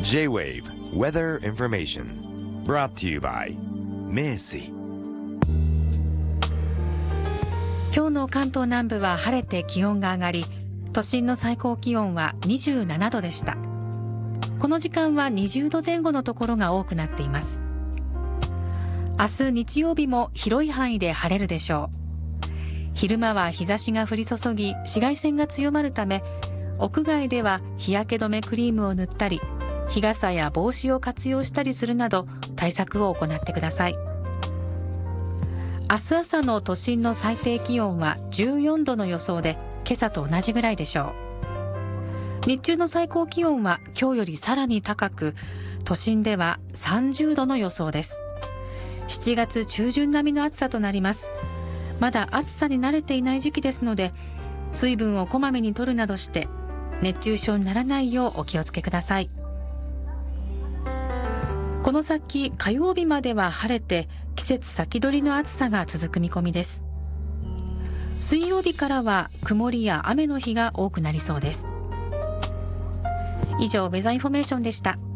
J-Wave Weather Information brought to you by 名水。 今日の関東南部は晴れて気温が上がり、都心の最高気温は27度でした。この時間は20度前後のところが多くなっています。明日日曜日も広い範囲で晴れるでしょう。昼間は日差しが降り注ぎ、紫外線が強まるため、屋外では日焼け止めクリームを塗ったり、日傘や帽子を活用したりするなど対策を行ってください。明日朝の都心の最低気温は14度の予想で、今朝と同じぐらいでしょう。日中の最高気温は今日よりさらに高く、都心では30度の予想です。7月中旬並みの暑さとなります。まだ暑さに慣れていない時期ですので、水分をこまめに摂るなどして熱中症にならないようお気をつけください。この先火曜日までは晴れて、季節先取りの暑さが続く見込みです。水曜日からは曇りや雨の日が多くなりそうです。以上、ウェザーインフォメーションでした。